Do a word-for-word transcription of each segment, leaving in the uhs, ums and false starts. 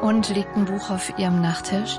Und liegt ein Buch auf Ihrem Nachttisch?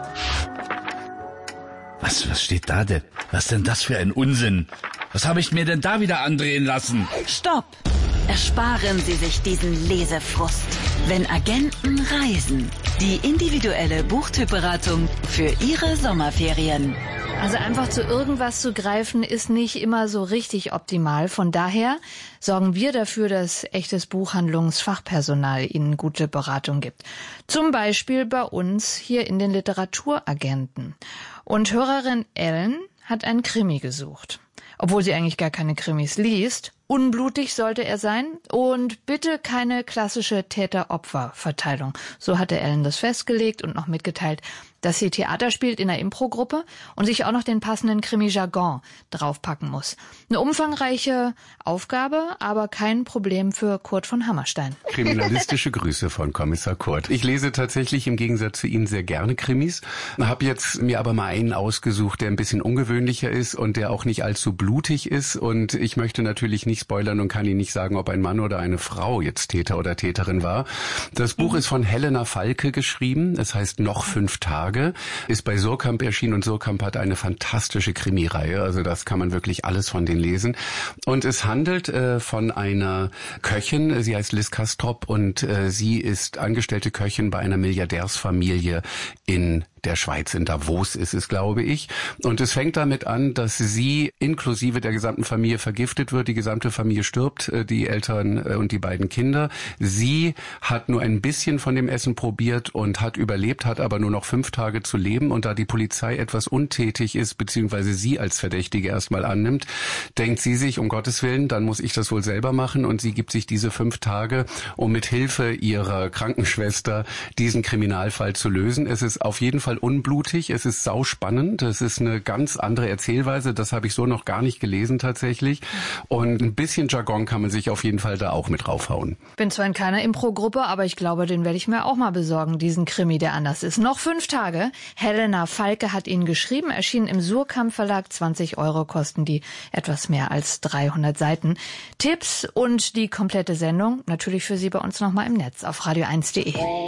Was, was steht da denn? Was denn das für ein Unsinn? Was habe ich mir denn da wieder andrehen lassen? Stopp! Ersparen Sie sich diesen Lesefrust. Wenn Agenten reisen. Die individuelle Buchtypberatung für Ihre Sommerferien. Also einfach zu irgendwas zu greifen, ist nicht immer so richtig optimal. Von daher sorgen wir dafür, dass echtes Buchhandlungsfachpersonal Ihnen gute Beratung gibt. Zum Beispiel bei uns hier in den Literaturagenten. Und Hörerin Ellen hat einen Krimi gesucht. Obwohl sie eigentlich gar keine Krimis liest. Unblutig sollte er sein und bitte keine klassische Täter-Opfer-Verteilung. So hatte Ellen das festgelegt und noch mitgeteilt, dass sie Theater spielt in einer Impro-Gruppe und sich auch noch den passenden Krimi-Jargon draufpacken muss. Eine umfangreiche Aufgabe, aber kein Problem für Kurt von Hammerstein. Kriminalistische Grüße von Kommissar Kurt. Ich lese tatsächlich im Gegensatz zu Ihnen sehr gerne Krimis, habe jetzt mir aber mal einen ausgesucht, der ein bisschen ungewöhnlicher ist und der auch nicht allzu blutig ist. Und ich möchte natürlich nicht spoilern und kann Ihnen nicht sagen, ob ein Mann oder eine Frau jetzt Täter oder Täterin war. Das Buch mhm. ist von Helena Falke geschrieben. Es heißt Noch fünf Tage. Ist bei Surkamp erschienen und Surkamp hat eine fantastische Krimireihe. Also das kann man wirklich alles von denen lesen. Und es handelt äh, von einer Köchin. Sie heißt Liz Kastrop und äh, sie ist angestellte Köchin bei einer Milliardärsfamilie in der Schweiz, in Davos ist es, glaube ich. Und es fängt damit an, dass sie inklusive der gesamten Familie vergiftet wird. Die gesamte Familie stirbt, die Eltern und die beiden Kinder. Sie hat nur ein bisschen von dem Essen probiert und hat überlebt, hat aber nur noch fünf Tage zu leben. Und da die Polizei etwas untätig ist, beziehungsweise sie als Verdächtige erstmal annimmt, denkt sie sich, um Gottes Willen, dann muss ich das wohl selber machen. Und sie gibt sich diese fünf Tage, um mit Hilfe ihrer Krankenschwester diesen Kriminalfall zu lösen. Es ist auf jeden Fall unblutig, es ist sauspannend, es ist eine ganz andere Erzählweise, das habe ich so noch gar nicht gelesen tatsächlich und ein bisschen Jargon kann man sich auf jeden Fall da auch mit raufhauen. Bin zwar in keiner Impro-Gruppe, aber ich glaube, den werde ich mir auch mal besorgen, diesen Krimi, der anders ist. Noch fünf Tage, Helena Falke hat ihn geschrieben, erschienen im Surkamp Verlag, zwanzig Euro kosten die, etwas mehr als dreihundert Seiten. Tipps und die komplette Sendung natürlich für Sie bei uns nochmal im Netz auf radio eins punkt de.